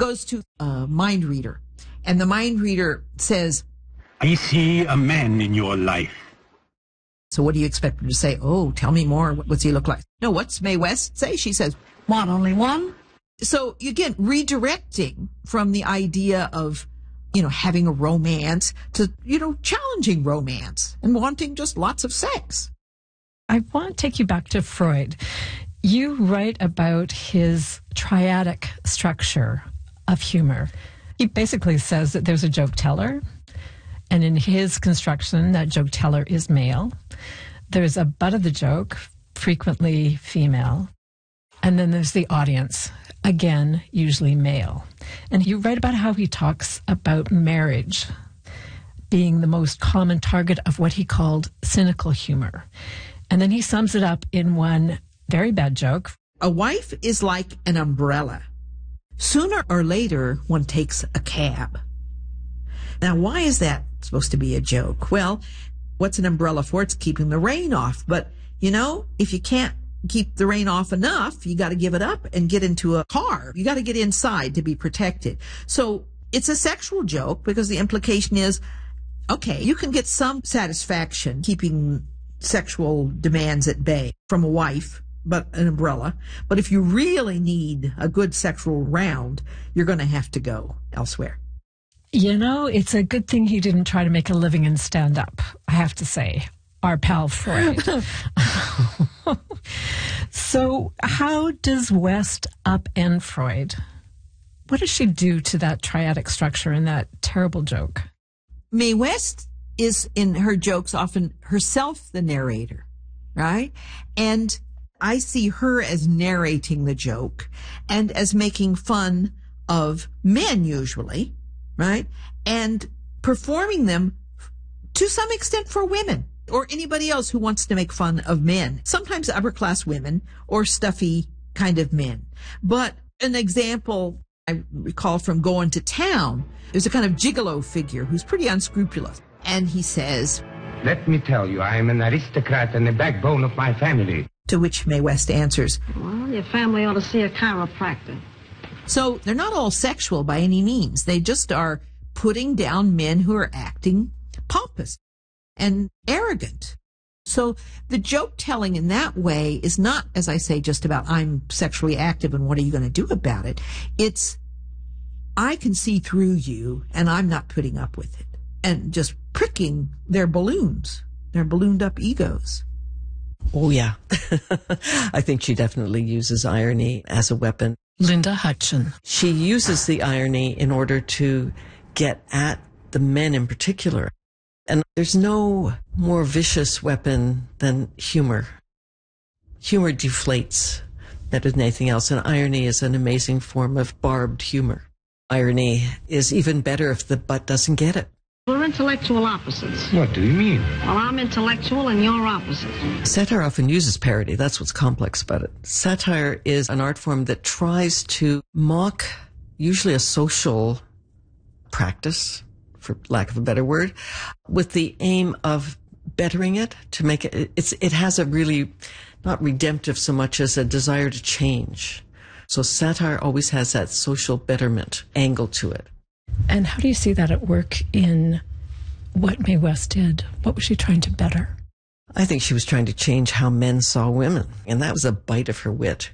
goes to a mind reader, and the mind reader says, I see a man in your life. so what do you expect her to say? Oh, tell me more. What's he look like? No, what's Mae West say? She says, What, only one? so again, redirecting from the idea of, having a romance to, challenging romance and wanting just lots of sex. I want to take you back to Freud. You write about his triadic structure of humor. He basically says that there's a joke teller, and in his construction, that joke teller is male. There's a butt of the joke, frequently female. And then there's the audience, again, usually male. And you write about how he talks about marriage being the most common target of what he called cynical humor. And then he sums it up in one very bad joke. A wife is like an umbrella. Sooner or later, one takes a cab. Now, why is that supposed to be a joke? Well, what's an umbrella for? It's keeping the rain off. But, if you can't keep the rain off enough, you got to give it up and get into a car. You got to get inside to be protected. So it's a sexual joke because the implication is, okay, you can get some satisfaction keeping sexual demands at bay from a wife, but an umbrella. But if you really need a good sexual round, you're going to have to go elsewhere. It's a good thing he didn't try to make a living in stand-up, I have to say. Our pal Freud. So how does West upend Freud? What does she do to that triadic structure in that terrible joke? Mae West is, in her jokes, often herself the narrator, right? And I see her as narrating the joke and as making fun of men usually, right? And performing them to some extent for women or anybody else who wants to make fun of men, sometimes upper-class women or stuffy kind of men. But an example I recall from Going to Town, there's a kind of gigolo figure who's pretty unscrupulous. And he says, Let me tell you, I am an aristocrat and the backbone of my family. To which Mae West answers, Well, your family ought to see a chiropractor. So they're not all sexual by any means. They just are putting down men who are acting pompous and arrogant. So the joke telling in that way is not, as I say, just about I'm sexually active and what are you going to do about it? It's I can see through you and I'm not putting up with it. And just pricking their balloons, their ballooned up egos. Oh, yeah. I think she definitely uses irony as a weapon. Linda Hutcheon. She uses the irony in order to get at the men in particular. And there's no more vicious weapon than humor. Humor deflates better than anything else, and irony is an amazing form of barbed humor. Irony is even better if the butt doesn't get it. We're intellectual opposites. What do you mean? Well, I'm intellectual and you're opposite. Satire often uses parody. That's what's complex about it. Satire is an art form that tries to mock usually a social practice, for lack of a better word, with the aim of bettering it, to make it, it has a really, not redemptive so much as a desire to change. So satire always has that social betterment angle to it. And how do you see that at work in what Mae West did? What was she trying to better? I think she was trying to change how men saw women, and that was a bite of her wit.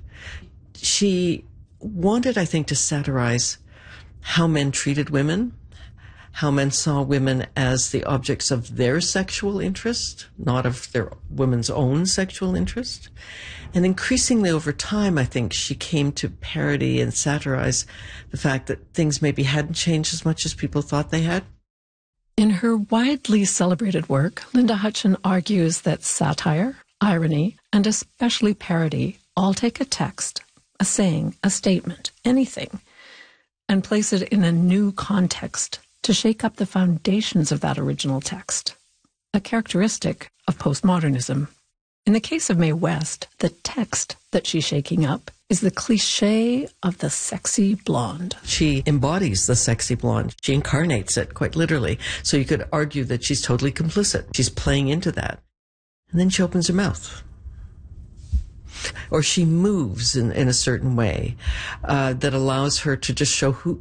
She wanted, I think, to satirize how men treated women, how men saw women as the objects of their sexual interest, not of their women's own sexual interest. And increasingly over time, I think she came to parody and satirize the fact that things maybe hadn't changed as much as people thought they had. In her widely celebrated work, Linda Hutcheon argues that satire, irony, and especially parody all take a text, a saying, a statement, anything, and place it in a new context to shake up the foundations of that original text, a characteristic of postmodernism. In the case of Mae West, the text that she's shaking up is the cliché of the sexy blonde. She embodies the sexy blonde. She incarnates it, quite literally. So you could argue that she's totally complicit. She's playing into that. And then she opens her mouth. Or she moves in a certain way that allows her to just show who